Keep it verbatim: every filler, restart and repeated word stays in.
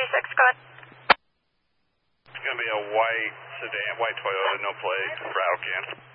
six, go ahead. It's going to be a white sedan, white Toyota, no plate, Rattle Can.